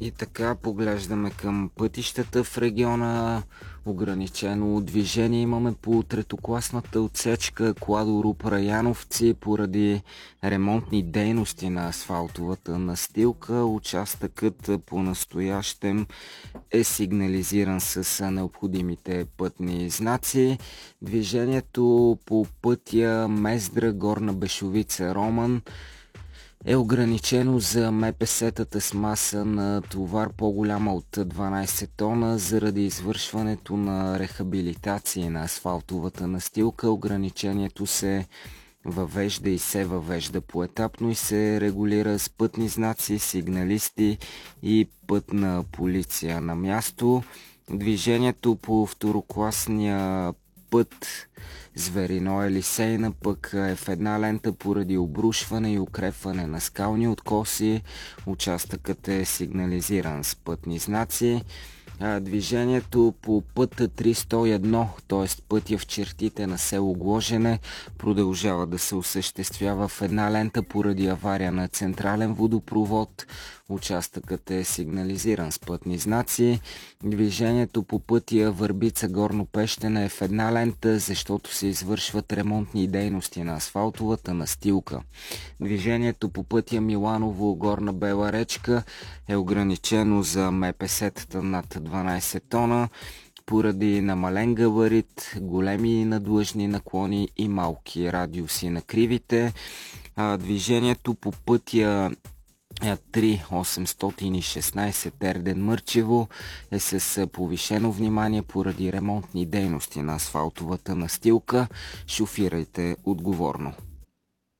И така поглеждаме към пътищата в региона. Ограничено движение имаме по третокласната отсечка Кладоруб-Раяновци поради ремонтни дейности на асфалтовата настилка. Участъкът по-настоящем е сигнализиран с необходимите пътни знаци. Движението по пътя Мездра, Горна Бешовица, Роман е ограничено за МПС-тата с маса на товар по-голяма от 12 тона заради извършването на рехабилитация на асфалтовата настилка. Ограничението се въвежда и се въвежда поетапно и се регулира с пътни знаци, сигналисти и пътна полиция на място. Движението по второкласния път Зверино Елисейна пък е в една лента поради обрушване и укрепване на скални откоси. Участъкът е сигнализиран с пътни знаци. Движението по пътя 301, т.е. пътя в чертите на село Гложене, продължава да се осъществява в една лента поради авария на централен водопровод. Участъкът е сигнализиран с пътни знаци. Движението по пътя Върбица Горно Пещена е в една лента, защото се извършват ремонтни дейности на асфалтовата настилка. Движението по пътя Миланово Горна Бела речка е ограничено за МПС-тата над 12 тона поради намален габарит, големи надлъжни наклони и малки радиуси на кривите. Движението по пътя 3-816 Терден Мърчево е с повишено внимание поради ремонтни дейности на асфалтовата настилка. Шофирайте отговорно.